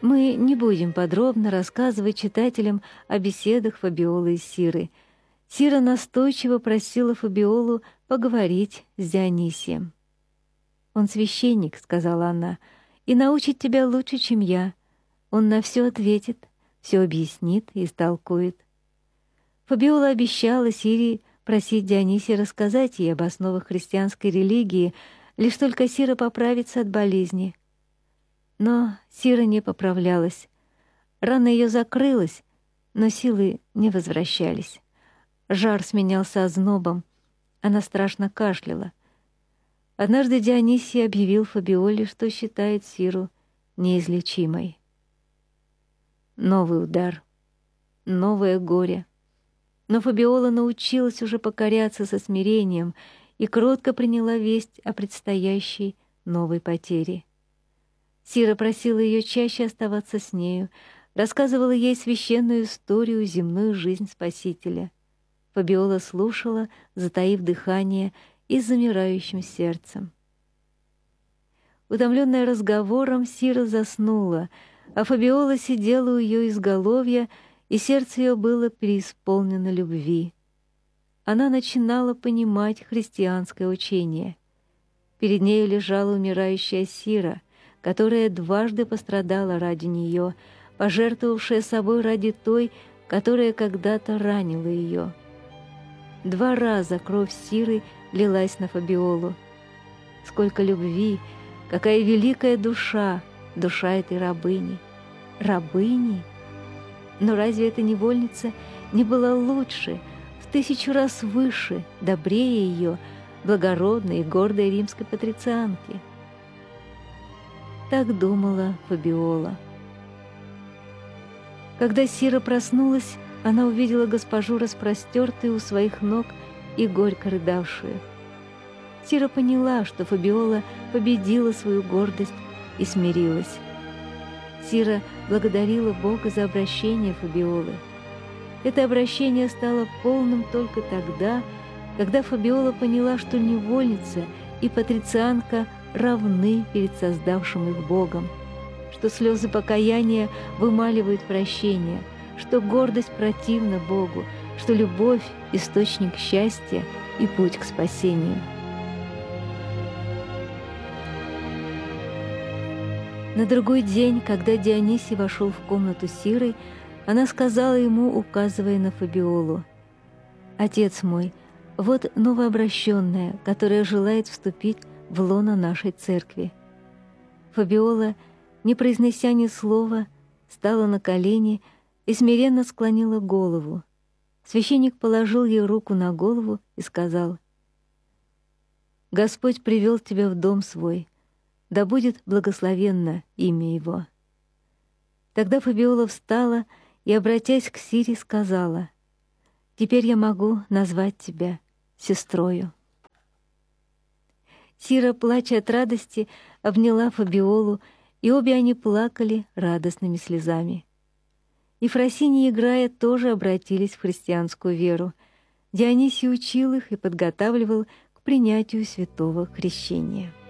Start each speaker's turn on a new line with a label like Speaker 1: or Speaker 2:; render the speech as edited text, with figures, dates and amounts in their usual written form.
Speaker 1: Мы не будем подробно рассказывать читателям о беседах Фабиолы и Сиры. Сира настойчиво просила Фабиолу поговорить с Дионисием. «Он священник», — сказала она, — «и научит тебя лучше, чем я. Он на все ответит, все объяснит и истолкует». Фабиола обещала Сире просить Дионисия рассказать ей об основах христианской религии, лишь только Сира поправится от болезни. Но Сира не поправлялась. Рана ее закрылась, но силы не возвращались. Жар сменялся ознобом, она страшно кашляла. Однажды Дионисий объявил Фабиоле, что считает Сиру неизлечимой. Новый удар, новое горе. Но Фабиола научилась уже покоряться со смирением и кротко приняла весть о предстоящей новой потере. Сира просила ее чаще оставаться с нею, рассказывала ей священную историю, земную жизнь Спасителя. Фабиола слушала, затаив дыхание и с замирающим сердцем. Утомленная разговором, Сира заснула, а Фабиола сидела у ее изголовья, и сердце ее было преисполнено любви. Она начинала понимать христианское учение. Перед нею лежала умирающая Сира, которая дважды пострадала ради нее, пожертвовавшая собой ради той, которая когда-то ранила ее. 2 раза кровь Сиры лилась на Фабиолу. Сколько любви, какая великая душа, душа этой рабыни. Рабыни? Но разве эта невольница не была лучше, в 1000 раз выше, добрее ее, благородной и гордой римской патрицианки? Так думала Фабиола. Когда Сира проснулась, она увидела госпожу распростертую у своих ног и горько рыдавшую. Сира поняла, что Фабиола победила свою гордость и смирилась. Сира благодарила Бога за обращение Фабиолы. Это обращение стало полным только тогда, когда Фабиола поняла, что невольница и патрицианка равны перед создавшим их Богом, что слезы покаяния вымаливают прощение, что гордость противна Богу, что любовь — источник счастья и путь к спасению. На другой день, когда Дионисий вошел в комнату Сиры, она сказала ему, указывая на Фабиолу: «Отец мой, вот новообращенная, которая желает вступить в лоно нашей церкви». Фабиола, не произнеся ни слова, стала на колени и смиренно склонила голову. Священник положил ей руку на голову и сказал: «Господь привел тебя в дом свой, да будет благословенно имя Его». Тогда Фабиола встала и, обратясь к Сире, сказала: «Теперь я могу назвать тебя сестрою». Сира, плача от радости, обняла Фабиолу, и обе они плакали радостными слезами. Ефросинья, играя, тоже обратились в христианскую веру. Дионисий учил их и подготавливал к принятию святого крещения.